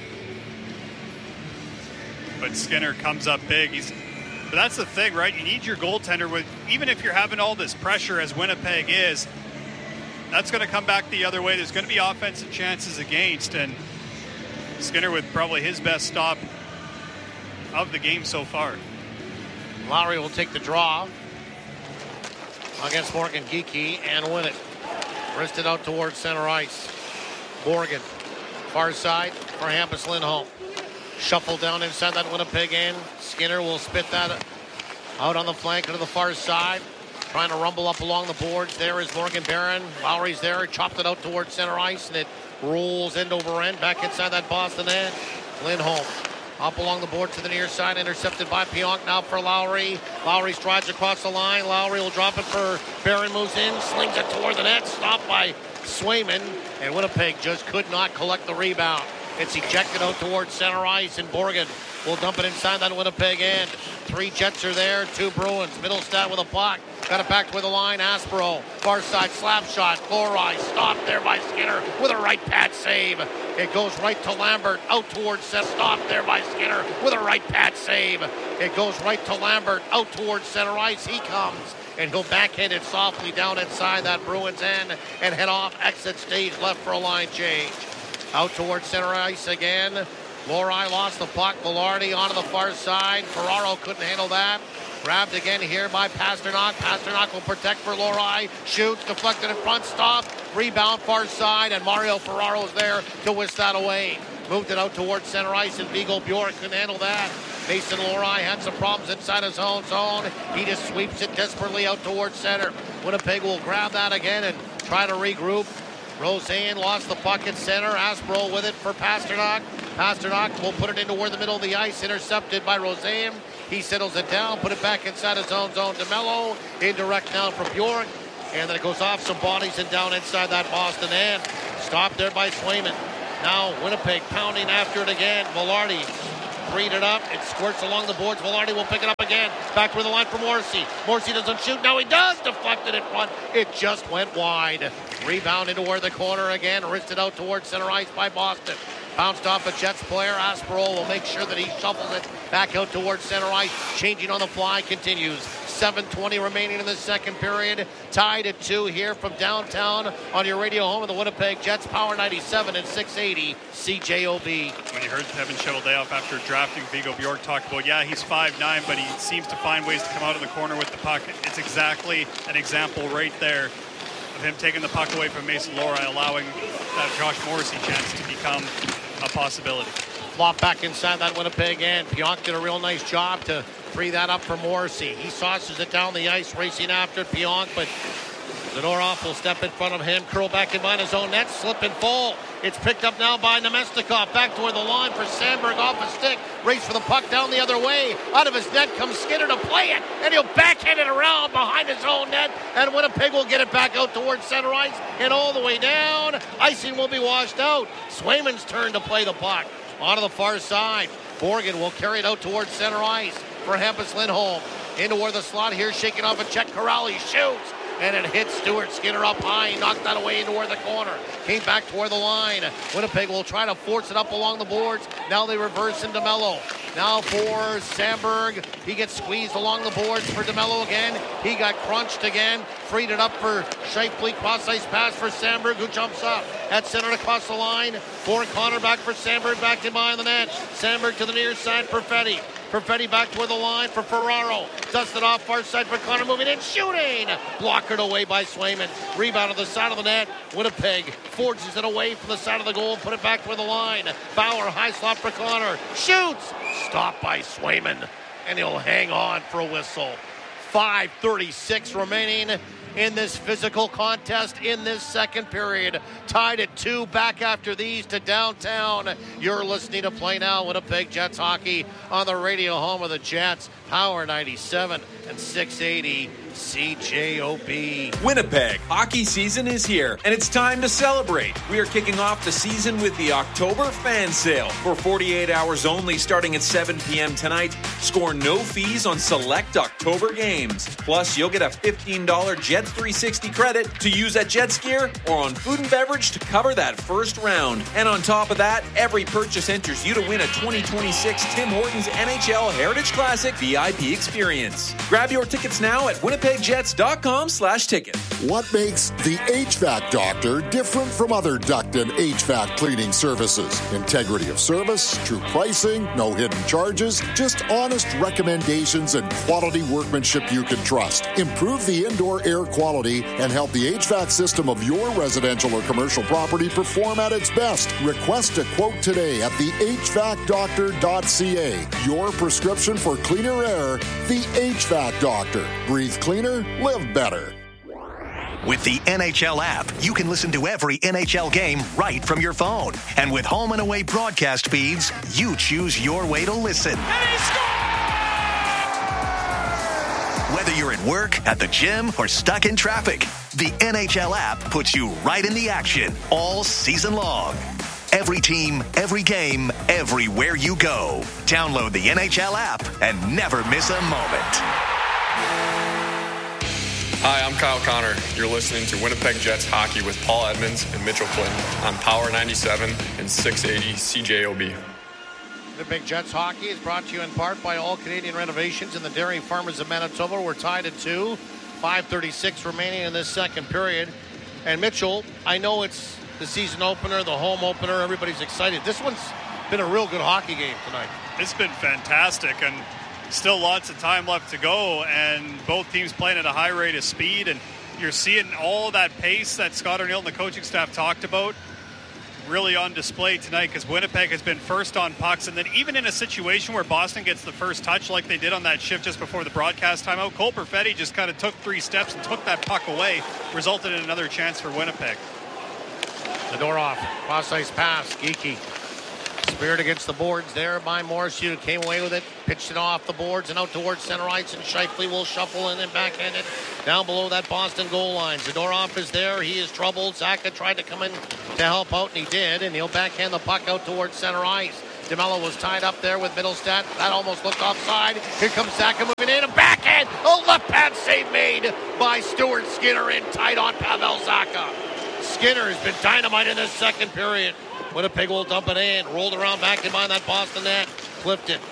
But Skinner comes up big. He's, but that's the thing, right? You need your goaltender with, even if you're having all this pressure as Winnipeg is, that's going to come back the other way. There's going to be offensive chances against, and Skinner with probably his best stop of the game so far. Lowry will take the draw against Morgan Geekie and win it. Wristed out towards center ice. Morgan, far side for Hampus Lindholm. Shuffle down inside that Winnipeg end. Skinner will spit that out on the flank to the far side. Trying to rumble up along the boards. There is Morgan Barron. Lowry's there. Chopped it out towards center ice, and it rolls end over end back inside that Boston end. Lindholm up along the board to the near side, intercepted by Pionk. Now for Lowry. Lowry strides across the line. Lowry will drop it for Barron. Moves in, slings it toward the net. Stopped by Swayman, and Winnipeg just could not collect the rebound. It's ejected out towards center ice, and Borgen will dump it inside that Winnipeg end. Three Jets are there, two Bruins. Middlestat with a puck. Got it back toward the line. Aspero, far side slap shot. Chloride stopped there by Skinner with a right pad save. It goes right to Lambert, out towards center. Stopped there by Skinner with a right pad save. It goes right to Lambert, out towards center ice. He comes, and he'll backhand it softly down inside that Bruins end and head off exit stage left for a line change. Out towards center ice again. Lohrei lost the puck. Velarde onto the far side. Ferraro couldn't handle that. Grabbed again here by Pasternak. Pasternak will protect for Lohrei. Shoots, deflected in front, stop. Rebound far side, and Mario Ferraro's there to whisk that away. moved it out towards center ice, and Vigo Bjork couldn't handle that. Mason Lohrei had some problems inside his own zone. He just sweeps it desperately out towards center. Winnipeg will grab that again and try to regroup. Rosen lost the puck at center. Aspro with it for Pasternak. Pasternak will put it into where the middle of the ice, intercepted by Rosen. He settles it down, put it back inside his own zone. DeMello, indirect now from Bjork. And then it goes off some bodies and down inside that Boston end. Stopped there by Swayman. Now Winnipeg pounding after it again. Velarde freed it up. It squirts along the boards. Velarde will pick it up again. Back to the line for Morrissey. Morrissey doesn't shoot. Now he does. Deflected in front. It just went wide. Rebound into where the corner again. Wristed out towards center ice by Boston. Bounced off a Jets player. Asperol will make sure that he shuffles it back out towards center ice. Changing on the fly. Continues. seven twenty remaining in the second period. Tied at two here from downtown on your radio home of the Winnipeg Jets. Power ninety-seven and six eighty C J O B. When you heard Kevin Cheveldayoff after drafting Vigo Bjork talk about, yeah, he's five nine, but he seems to find ways to come out of the corner with the puck. It's exactly an example right there of him taking the puck away from Mason Lohrei, allowing that Josh Morrissey chance to become a possibility. Flop back inside that Winnipeg end. Pionk did a real nice job to free that up for Morrissey. He saucers it down the ice, racing after Pionk, but Zadorov will step in front of him, curl back in behind his own net, slip and fall. It's picked up now by Nemestikov. Back toward the line for Sandberg off a stick. Race for the puck down the other way. Out of his net comes Skinner to play it, and he'll backhand it around behind his own net, and Winnipeg will get it back out towards center ice and all the way down. Icing will be washed out. Swayman's turn to play the puck. Onto the far side. Morgan will carry it out towards center ice for Hampus Lindholm. Into where the slot here, shaking off a check. Corral, he shoots. And it hits Stuart Skinner up high. He knocked that away into where the corner. Came back toward the line. Winnipeg will try to force it up along the boards. Now they reverse him to Mello. Now for Sandberg. He gets squeezed along the boards for DeMello again. He got crunched again. Freed it up for Shifley. Cross-ice pass for Sandberg, who jumps up at center across the line. For Connor, back for Sandberg, back in behind the net. Sandberg to the near side, Perfetti. Perfetti back toward the line for Ferraro. Dusted off far side for Connor, moving in, shooting. Blockered away by Swayman. Rebound on the side of the net. Winnipeg forges it away from the side of the goal and put it back toward the line. Bauer, high slot for Connor. Shoots. Stopped by Swayman. And he'll hang on for a whistle. five thirty-six remaining in this physical contest in this second period. Tied at two, back after these to downtown. You're listening to Play Now Winnipeg Jets hockey on the radio home of the Jets. Power ninety-seven and six eighty C J O B. Winnipeg, hockey season is here, and it's time to celebrate. We are kicking off the season with the October fan sale. For forty-eight hours only, starting at seven p.m. tonight, score no fees on select October games. Plus, you'll get a fifteen dollars Jets three sixty credit to use at Jets Gear or on food and beverage to cover that first round. And on top of that, every purchase enters you to win a twenty twenty-six Tim Hortons N H L Heritage Classic V I P experience. Grab your tickets now at winnipegjets.com slash ticket. What makes the H V A C Doctor different from other duct and H V A C cleaning services? Integrity of service, true pricing, no hidden charges, just honest recommendations and quality workmanship you can trust. Improve the indoor air quality and help the H V A C system of your residential or commercial property perform at its best. Request a quote today at the H V A C doctor dot C A. Your prescription for cleaner air, the H V A C Doctor. Breathe cleaner, live better. With the N H L app, you can listen to every N H L game right from your phone. And with home and away broadcast feeds, you choose your way to listen. Whether you're at work, at the gym, or stuck in traffic, the N H L app puts you right in the action all season long. Every team, every game, everywhere you go. Download the N H L app and never miss a moment. Hi, I'm Kyle Connor. You're listening to Winnipeg Jets hockey with Paul Edmonds and Mitchell Clinton on Power ninety-seven and six eighty C J O B. Winnipeg Jets hockey is brought to you in part by All Canadian Renovations and the Dairy Farmers of Manitoba. We're tied at two. five thirty-six remaining in this second period. And Mitchell, I know it's the season opener, the home opener. Everybody's excited. This one's been a real good hockey game tonight. It's been fantastic, and still lots of time left to go, and both teams playing at a high rate of speed, and you're seeing all that pace that Scott O'Neill and the coaching staff talked about. really on display tonight because Winnipeg has been first on pucks, and then even in a situation where Boston gets the first touch like they did on that shift just before the broadcast timeout, Cole Perfetti just kind of took three steps and took that puck away, resulted in another chance for Winnipeg. Zadorov, cross-ice pass, Geeky. Speared against the boards there by Morrissey, who came away with it, pitched it off the boards and out towards center ice, and Scheifele will shuffle in and backhand it down below that Boston goal line. Zadorov is there. He is troubled. Zacha tried to come in to help out, and he did, and he'll backhand the puck out towards center ice. DeMello was tied up there with Middlestat. That almost looked offside. Here comes Zacha moving in, a backhand. A left-hand save made by Stuart Skinner in tight on Pavel Zacha. Skinner has been dynamite in this second period. Winnipeg will dump it in. Rolled around back in behind that Boston net. Flipped it.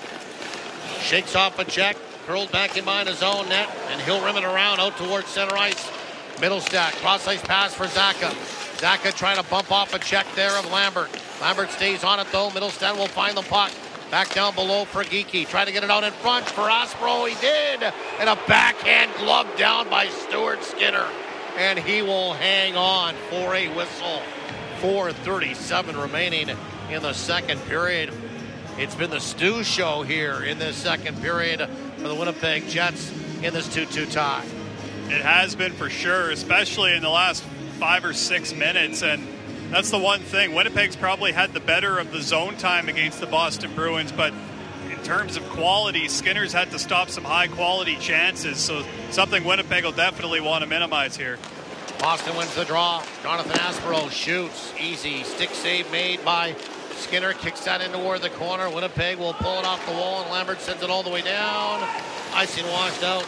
Shakes off a check. Curled back in behind his own net. And he'll rim it around out towards center ice. Middlestat. Cross-ice pass for Zacha. Zacha trying to bump off a check there of Lambert. Lambert stays on it though. Middlestat will find the puck. Back down below for Geeky. Trying to get it out in front for Aspro. He did. And a backhand glove down by Stuart Skinner. And he will hang on for a whistle. four thirty-seven remaining in the second period. It's been the Stu show here in this second period for the Winnipeg Jets in this two two tie. It has been for sure, especially in the last five or six minutes. And that's the one thing. Winnipeg's probably had the better of the zone time against the Boston Bruins, but in terms of quality, Skinner's had to stop some high-quality chances, so something Winnipeg will definitely want to minimize here. Boston wins the draw. Jonathan Aspero shoots. Easy stick save made by Skinner. Kicks that in toward the corner. Winnipeg will pull it off the wall, and Lambert sends it all the way down. Icing washed out.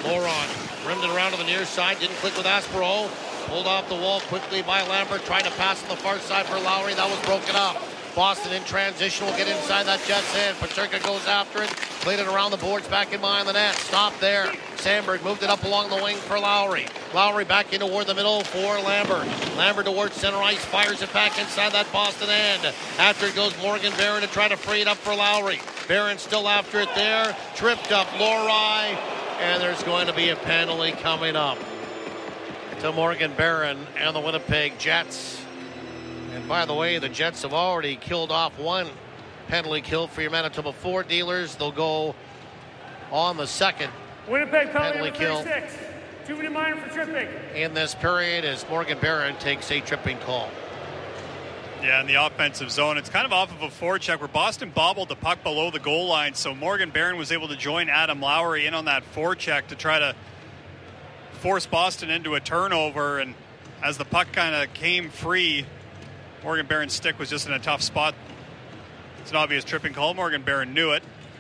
Moron rimmed it around to the near side. Didn't click with Aspero. Pulled off the wall quickly by Lambert. Trying to pass on the far side for Lowry. That was broken up. Boston in transition will get inside that Jets end. Paterka goes after it. Played it around the boards back in behind the net. Stopped there. Sandberg moved it up along the wing for Lowry. Lowry back in toward the middle for Lambert. Lambert towards center ice. Fires it back inside that Boston end. After it goes Morgan Barron to try to free it up for Lowry. Barron still after it there. Tripped up Lohrei. And there's going to be a penalty coming up to Morgan Barron and the Winnipeg Jets. And by the way, the Jets have already killed off one penalty kill for your Manitoba Ford dealers. They'll go on the second Winnipeg penalty kill thirty-six. Two minute minor for tripping in this period as Morgan Barron takes a tripping call. Yeah, in the offensive zone, it's kind of off of a forecheck where Boston bobbled the puck below the goal line, so Morgan Barron was able to join Adam Lowry in on that forecheck to try to force Boston into a turnover, and as the puck kind of came free, Morgan Barron's stick was just in a tough spot. It's an obvious tripping call. Morgan Barron knew it.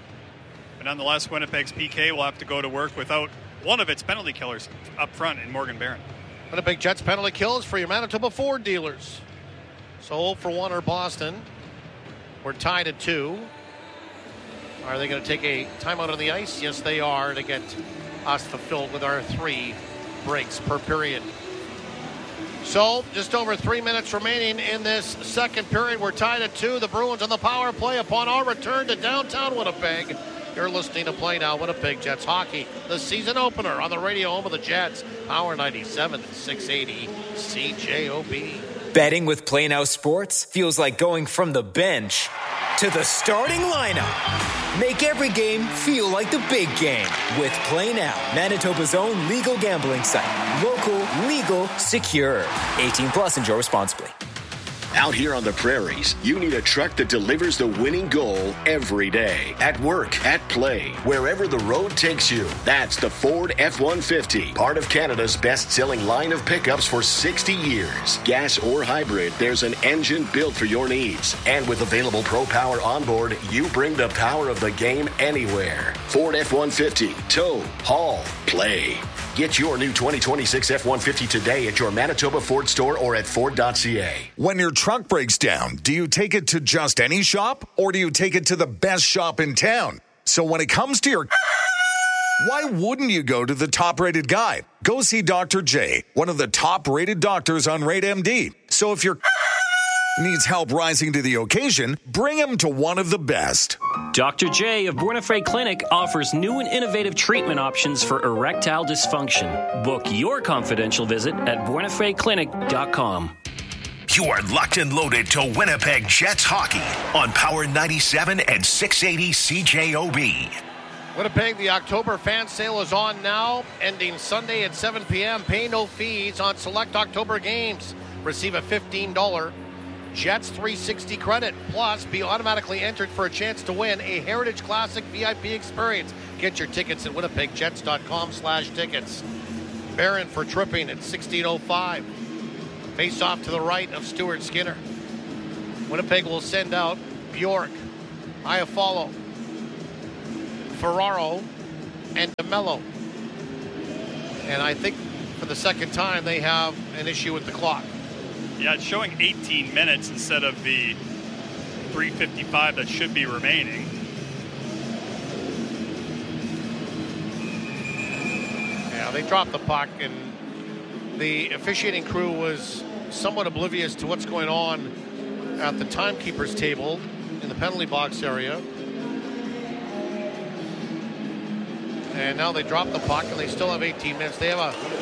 But nonetheless, Winnipeg's P K will have to go to work without one of its penalty killers up front in Morgan Barron. Winnipeg Jets penalty kills for your Manitoba Ford dealers. So oh for one are Boston. We're tied at two. Are they going to take a timeout on the ice? Yes, they are, to get us fulfilled with our three breaks per period. So, just over three minutes remaining in this second period. We're tied at two. The Bruins on the power play upon our return to downtown Winnipeg. You're listening to Play Now Winnipeg Jets Hockey, the season opener on the radio home of the Jets. Power ninety-seven, six eighty C J O B. Betting with Play Now Sports feels like going from the bench to the starting lineup. Make every game feel like the big game with Play Now, Manitoba's own legal gambling site. Local, legal, secure. eighteen plus, enjoy responsibly. Out here on the prairies, you need a truck that delivers the winning goal every day. At work, at play, wherever the road takes you. That's the Ford F one fifty, part of Canada's best-selling line of pickups for sixty years. Gas or hybrid, there's an engine built for your needs. And with available Pro Power onboard, you bring the power of the game anywhere. Ford F one fifty, tow, haul, play. Get your new twenty twenty-six F one fifty today at your Manitoba Ford store or at Ford dot C A. When your truck breaks down, do you take it to just any shop or do you take it to the best shop in town? So when it comes to your... why wouldn't you go to the top-rated guy? Go see Doctor J, one of the top-rated doctors on Rate M D. So if your... needs help rising to the occasion, bring him to one of the best. Doctor J of Born Afraid Clinic offers new and innovative treatment options for erectile dysfunction. Book your confidential visit at born afraid clinic dot com. You are locked and loaded to Winnipeg Jets hockey on Power ninety-seven and six eighty C J O B. Winnipeg, the October fan sale is on now, ending Sunday at seven p.m. Pay no fees on select October games. Receive a fifteen dollars Jets three sixty credit. Plus, be automatically entered for a chance to win a Heritage Classic V I P experience. Get your tickets at winnipegjets.com slash tickets. Barron for tripping at sixteen oh five. Face off to the right of Stuart Skinner. Winnipeg will send out Bjork, Iafallo, Ferraro, and DeMello. And I think for the second time they have an issue with the clock. Yeah, it's showing eighteen minutes instead of the three fifty-five that should be remaining. Yeah, they dropped the puck, and the officiating crew was somewhat oblivious to what's going on at the timekeeper's table in the penalty box area. And now they drop the puck, and they still have eighteen minutes. They have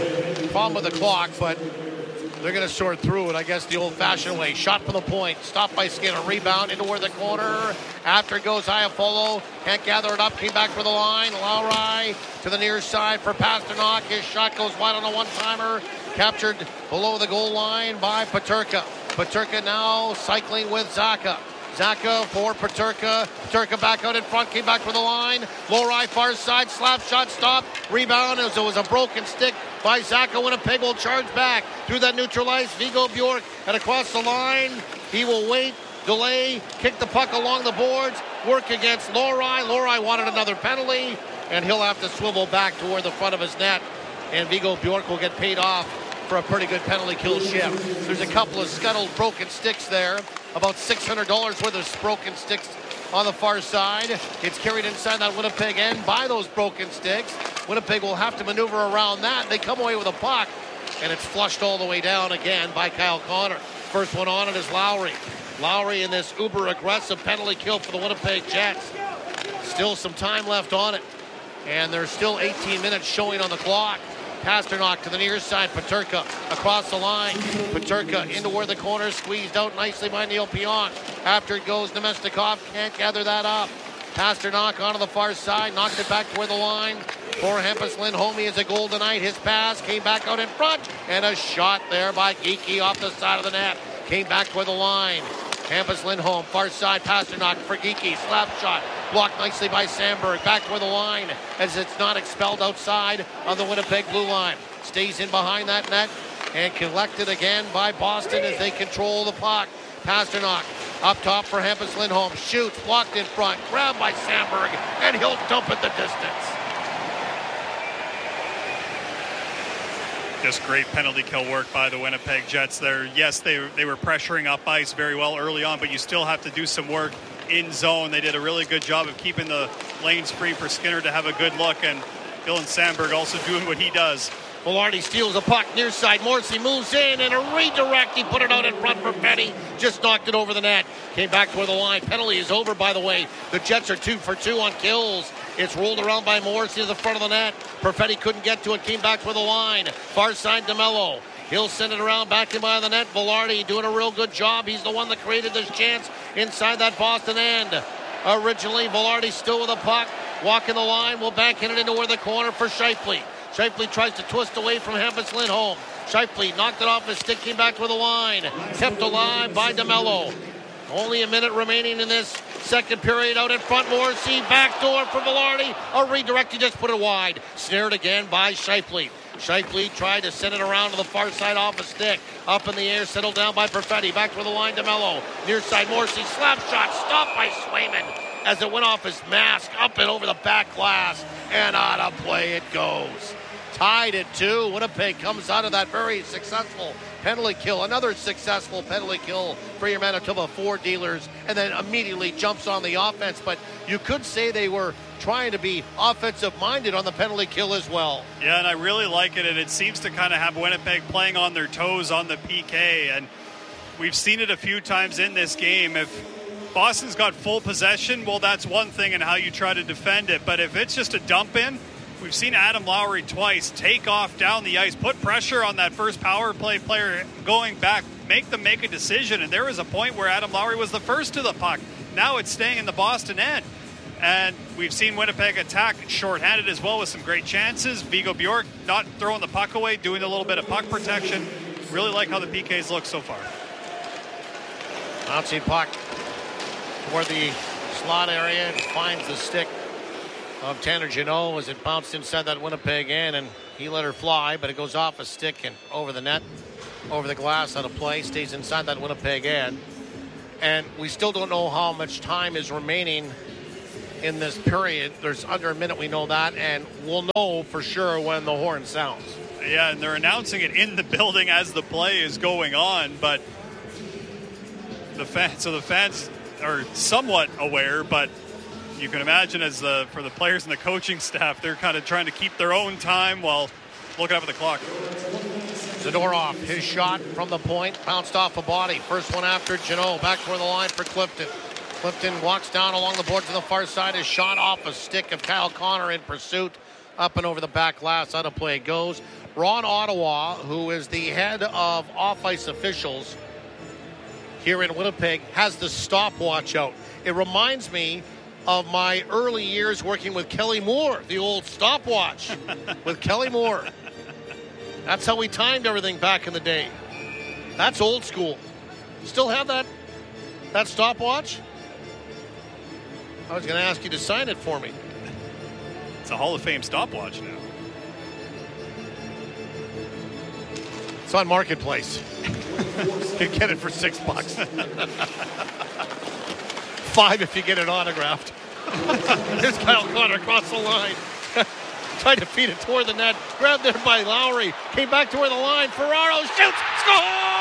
a problem with the clock, but they're going to sort through it, I guess, the old-fashioned way. Shot from the point. Stopped by Skinner. Rebound into where the corner. After it goes, Iafallo. Can't gather it up. Came back for the line. Lowry to the near side for Pasternak. His shot goes wide on a one-timer. Captured below the goal line by Peterka. Peterka now cycling with Zaka. Zaka for Peterka. Peterka back out in front. Came back for the line. Lowry far side. Slap shot stopped. Rebound as it was a broken stick by Zaka. Winnipeg will charge back through that neutralized Vigo Bjork and across the line. He will wait, delay, kick the puck along the boards, work against Lowry. Lowry wanted another penalty, and he'll have to swivel back toward the front of his net. And Vigo Bjork will get paid off for a pretty good penalty kill shift. There's a couple of scuttled broken sticks there. About six hundred dollars worth of broken sticks on the far side. It's carried inside that Winnipeg end by those broken sticks. Winnipeg will have to maneuver around that. They come away with a puck, and it's flushed all the way down again by Kyle Connor. First one on it is Lowry. Lowry in this uber-aggressive penalty kill for the Winnipeg Jets. Still some time left on it, and there's still eighteen minutes showing on the clock. Pasternak to the near side. Peterka across the line. Peterka into where the corner squeezed out nicely by Neil Pionk. After it goes, Nemestikov can't gather that up. Pasternak onto the far side. Knocked it back toward the line. For Hampus Lindholm, he has a goal tonight. His pass came back out in front. And a shot there by Geekie off the side of the net. Came back toward the line. Hampus Lindholm, far side. Pasternak for Geekie. Slap shot. Blocked nicely by Sandberg. Back toward the line as it's not expelled outside on the Winnipeg blue line. Stays in behind that net and collected again by Boston as they control the puck. Pasternak up top for Hampus Lindholm. Shoots. Blocked in front. Grabbed by Sandberg. And he'll dump it the distance. Just great penalty kill work by the Winnipeg Jets there. Yes, they, they were pressuring up ice very well early on, but you still have to do some work in zone. They did a really good job of keeping the lanes free for Skinner to have a good look, and Dylan Sandberg also doing what he does. Velarde steals a puck near side. Morrissey moves in and a redirect. He put it out in front for Petty. Just knocked it over the net. Came back toward the line. Penalty is over, by the way. The Jets are two for two on kills. It's rolled around by Morrissey to the front of the net. Perfetti couldn't get to it. Came back toward the line. Far side DeMello. He'll send it around back in by the net. Velarde doing a real good job. He's the one that created this chance inside that Boston end. Originally, Velarde still with a puck. Walking the line. Will backhand it into where the corner for Scheifele. Scheifele tries to twist away from Hampus Lindholm. Scheifele knocked it off his stick, came back to the line. Kept alive by DeMello. Only a minute remaining in this second period. Out in front, Morrissey. Backdoor for Velarde. A redirect, he just put it wide. Snared again by Scheifele. Scheifele tried to send it around to the far side off a stick. Up in the air, settled down by Perfetti. Back to the line, DeMello. Near side, Morrissey. Slap shot, stopped by Swayman as it went off his mask, up and over the back glass, and out of play it goes. Tied at two. Winnipeg comes out of that very successful penalty kill. Another successful penalty kill for your Manitoba Ford dealers, and then immediately jumps on the offense. But you could say they were trying to be offensive-minded on the penalty kill as well. Yeah, and I really like it, and it seems to kind of have Winnipeg playing on their toes on the P K, and we've seen it a few times in this game. If Boston's got full possession, well, that's one thing and how you try to defend it. But if it's just a dump in, We've seen Adam Lowry twice take off down the ice, put pressure on that first power play player going back, make them make a decision. And there was a point where Adam Lowry was the first to the puck. Now it's staying in the Boston end. And we've seen Winnipeg attack shorthanded as well with some great chances. Vigo Bjork not throwing the puck away, doing a little bit of puck protection. Really like how the P Ks look so far. Bouncing puck toward the slot area and finds the stick of Tanner Jeannot as it bounced inside that Winnipeg end, and he let her fly, but it goes off a stick and over the net, over the glass out of play, stays inside that Winnipeg end. And we still don't know how much time is remaining in this period. There's under a minute, we know that, and we'll know for sure when the horn sounds. Yeah, and they're announcing it in the building as the play is going on, but the fans, so the fans are somewhat aware, but you can imagine as the for the players and the coaching staff, they're kind of trying to keep their own time while looking up at the clock. Zadorov, his shot from the point, bounced off a body. First one after Jeannot, back toward the line for Clifton. Clifton walks down along the boards on the far side. His shot off a stick of Kyle Connor in pursuit. Up and over the back glass, out of play it goes. Ron Ottawa, who is the head of off-ice officials here in Winnipeg, has the stopwatch out. It reminds me of my early years working with Kelly Moore, the old stopwatch with Kelly Moore. That's how we timed everything back in the day. That's old school. Still have that, that stopwatch? I was going to ask you to sign it for me. It's a Hall of Fame stopwatch now. It's on Marketplace. You can get it for six bucks. Five if you get it autographed. Here's Kyle Connor across the line. Tried to feed it toward the net. Grabbed there by Lowry. Came back toward the line. Ferraro shoots. Score!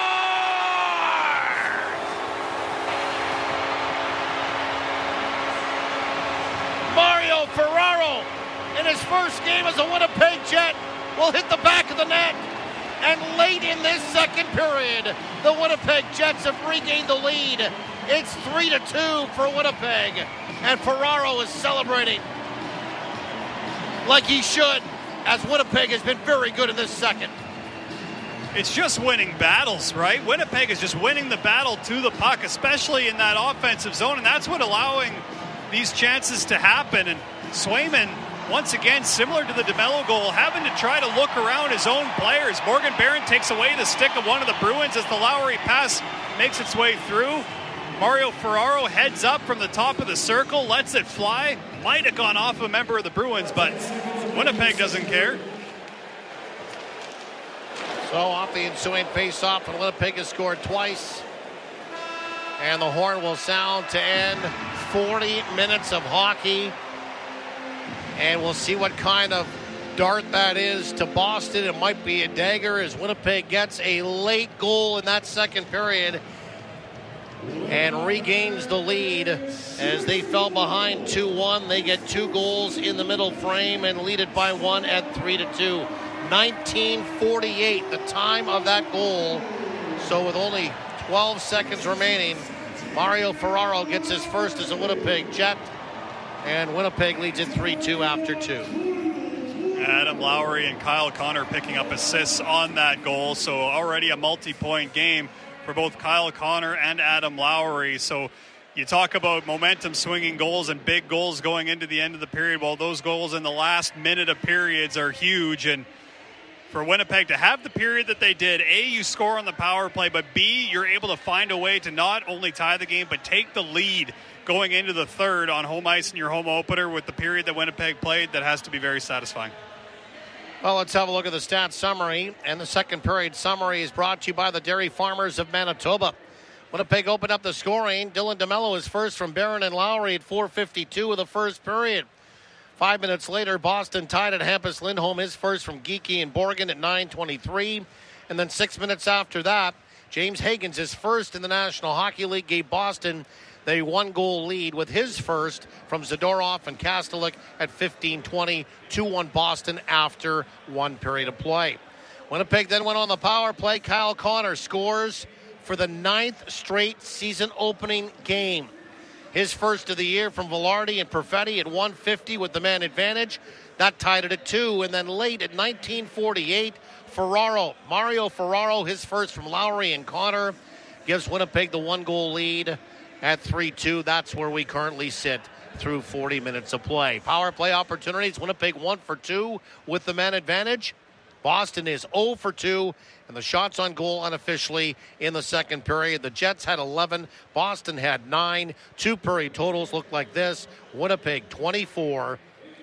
Mario Ferraro, in his first game as a Winnipeg Jet, will hit the back of the net. And late in this second period, the Winnipeg Jets have regained the lead. It's three to two for Winnipeg. And Ferraro is celebrating like he should, as Winnipeg has been very good in this second. It's just winning battles, right? Winnipeg is just winning the battle to the puck, especially in that offensive zone, and that's what allowing these chances to happen. And Swayman, once again, similar to the DeMello goal, having to try to look around his own players. Morgan Barron takes away the stick of one of the Bruins as the Lowry pass makes its way through. Mario Ferraro heads up from the top of the circle, lets it fly. Might have gone off a member of the Bruins, but Winnipeg doesn't care. So off the ensuing face-off, and Winnipeg has scored twice. And the horn will sound to end forty minutes of hockey. And we'll see what kind of dart that is to Boston. It might be a dagger as Winnipeg gets a late goal in that second period and regains the lead as they fell behind two one. They get two goals in the middle frame and lead it by one at three to two. nineteen forty-eight, the time of that goal. So with only twelve seconds remaining, Mario Ferraro gets his first as a Winnipeg Jet, and Winnipeg leads it three two after two. Adam Lowry and Kyle Connor picking up assists on that goal, so already a multi-point game for both Kyle Connor and Adam Lowry. So you talk about momentum swinging goals and big goals going into the end of the period. Well, those goals in the last minute of periods are huge, and for Winnipeg to have the period that they did, A, you score on the power play, but B, you're able to find a way to not only tie the game, but take the lead going into the third on home ice in your home opener with the period that Winnipeg played. That has to be very satisfying. Well, let's have a look at the stats summary. And the second period summary is brought to you by the Dairy Farmers of Manitoba. Winnipeg opened up the scoring. Dylan DeMello is first from Barron and Lowry at four fifty-two of the first period. Five minutes later, Boston tied at Hampus Lindholm, his first from Geekie and Borgen at nine twenty-three. And then six minutes after that, James Higgins, his first in the National Hockey League, gave Boston the one-goal lead with his first from Zadorov and Kastelik at fifteen twenty. two one Boston after one period of play. Winnipeg then went on the power play. Kyle Connor scores for the ninth straight season-opening game. his first of the year from Velarde and Perfetti at one fifty with the man advantage. That tied it at two. And then late at nineteen forty-eight, Ferraro, Mario Ferraro, his first from Lowry and Connor, gives Winnipeg the one-goal lead at three two. That's where we currently sit through forty minutes of play. Power play opportunities, Winnipeg one for two with the man advantage. Boston is zero for two, and the shots on goal unofficially in the second period. The Jets had eleven, Boston had nine. Two period totals look like this. Winnipeg twenty-four,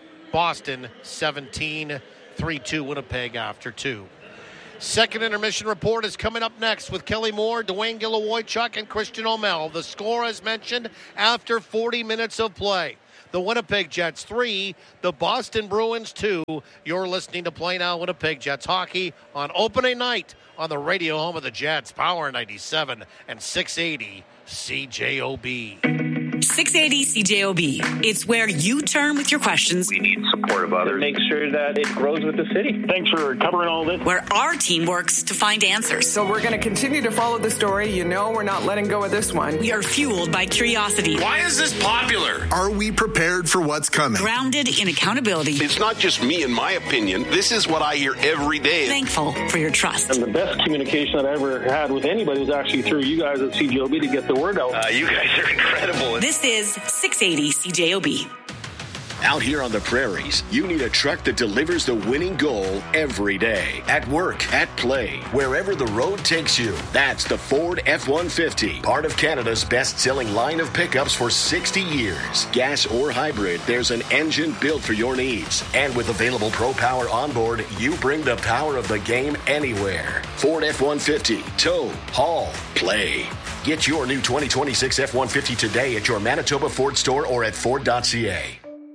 Boston seventeen, three two Winnipeg after two. Second intermission report is coming up next with Kelly Moore, Dwayne Gilavoychuk, and Christian O'Mell. The score, as mentioned, after forty minutes of play. The Winnipeg Jets three, the Boston Bruins two. You're listening to Play Now Winnipeg Jets hockey on opening night on the radio home of the Jets, Power ninety-seven and six eighty C J O B. six eighty C J O B. It's where you turn with your questions. We need support of others. Make sure that it grows with the city. Thanks for covering all this. Where our team works to find answers. So we're going to continue to follow the story. You know we're not letting go of this one. We are fueled by curiosity. Why is this popular? Are we prepared for what's coming? Grounded in accountability. It's not just me and my opinion. This is what I hear every day. Thankful for your trust. And the best communication that I ever had with anybody was actually through you guys at C J O B to get the word out. Uh, you guys are incredible. This is six eighty C J O B. Out here on the prairies, you need a truck that delivers the winning goal every day. At work, at play, wherever the road takes you. That's the Ford F one fifty, part of Canada's best-selling line of pickups for sixty years. Gas or hybrid, there's an engine built for your needs. And with available Pro Power onboard, you bring the power of the game anywhere. Ford F one fifty, tow, haul, play. Get your new twenty twenty-six F one fifty today at your Manitoba Ford store or at Ford dot C A.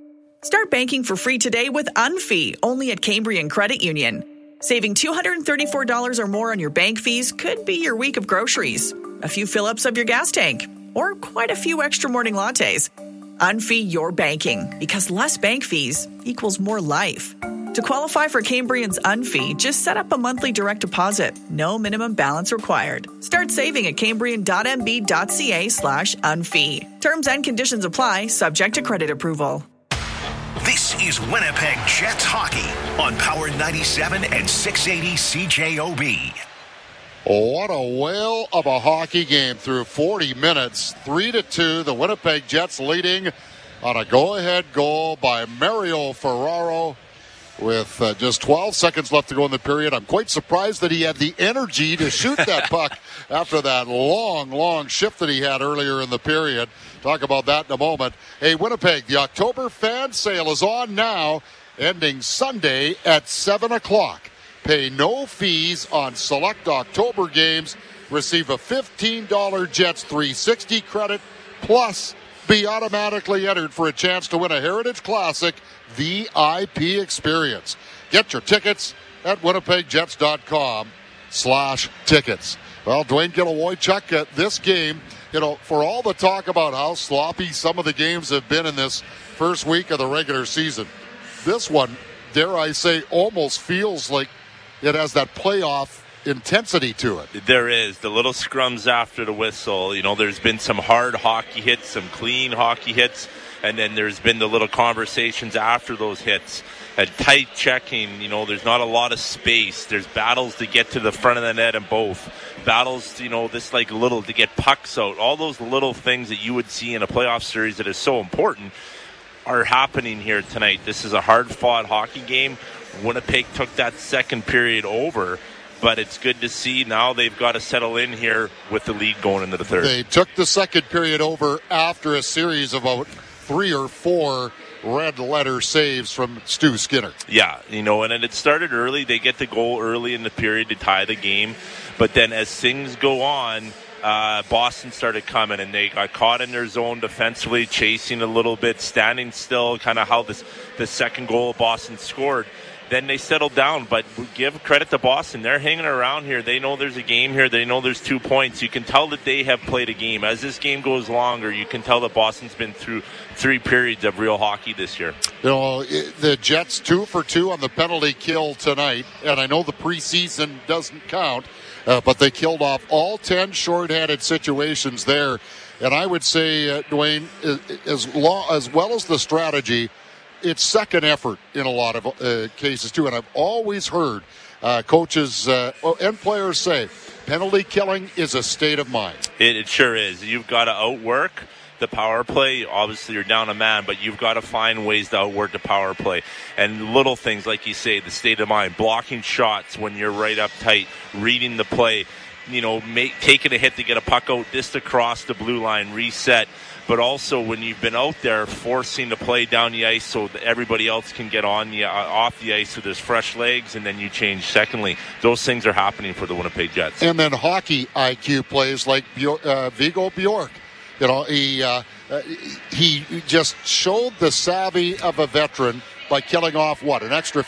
Start banking for free today with Unfee, only at Cambrian Credit Union. Saving two hundred thirty-four dollars or more on your bank fees could be your week of groceries, a few fill-ups of your gas tank, or quite a few extra morning lattes. Unfee your banking, because less bank fees equals more life. To qualify for Cambrian's Unfee, just set up a monthly direct deposit. No minimum balance required. Start saving at cambrian dot m b dot c a slash unfee. Terms and conditions apply, subject to credit approval. This is Winnipeg Jets hockey on Power ninety-seven and six eighty C J O B. What a whale of a hockey game through forty minutes. three to two, the Winnipeg Jets leading on a go-ahead goal by Mario Ferraro with uh, just twelve seconds left to go in the period. I'm quite surprised that he had the energy to shoot that puck after that long, long shift that he had earlier in the period. Talk about that in a moment. Hey, Winnipeg, the October fan sale is on now, ending Sunday at seven o'clock. Pay no fees on select October games. Receive a fifteen dollars Jets three sixty credit, plus be automatically entered for a chance to win a Heritage Classic V I P experience. Get your tickets at winnipegjets.com slash tickets. Well, Dwayne Gilavoychuk, at this game, you know, for all the talk about how sloppy some of the games have been in this first week of the regular season, this one, dare I say, almost feels like it has that playoff intensity to it. There is. The little scrums after the whistle. You know, there's been some hard hockey hits, some clean hockey hits, and then there's been the little conversations after those hits. And tight checking, you know, there's not a lot of space. There's battles to get to the front of the net in both. Battles, you know, this like little to get pucks out. All those little things that you would see in a playoff series that is so important are happening here tonight. This is a hard-fought hockey game. Winnipeg took that second period over, but it's good to see now they've got to settle in here with the lead going into the third. They took the second period over after a series of about three or four red letter saves from Stu Skinner. Yeah, you know, and, and it started early. They get the goal early in the period to tie the game. But then as things go on, uh, Boston started coming, and they got caught in their zone defensively, chasing a little bit, standing still, kind of how this the second goal Boston scored. Then they settled down, but we give credit to Boston. They're hanging around here. They know there's a game here. They know there's two points. You can tell that they have played a game. As this game goes longer, you can tell that Boston's been through three periods of real hockey this year. You know, the Jets two for two on the penalty kill tonight, and I know the preseason doesn't count, uh, but they killed off all ten shorthanded situations there. And I would say, uh, Dwayne, as, long, as well as the strategy, it's second effort in a lot of uh, cases, too. And I've always heard uh, coaches uh, and players say, penalty killing is a state of mind. It, it sure is. You've got to outwork the power play. Obviously, you're down a man, but you've got to find ways to outwork the power play. And little things, like you say, the state of mind, blocking shots when you're right up tight, reading the play, you know, make, taking a hit to get a puck out just across the blue line, reset. But also when you've been out there, forcing the play down the ice so that everybody else can get on the, uh, off the ice so there's fresh legs, and then you change secondly. Those things are happening for the Winnipeg Jets. And then hockey I Q plays like Bjor- uh, Viggo Bjork. You know, he uh, he just showed the savvy of a veteran by killing off, what, an extra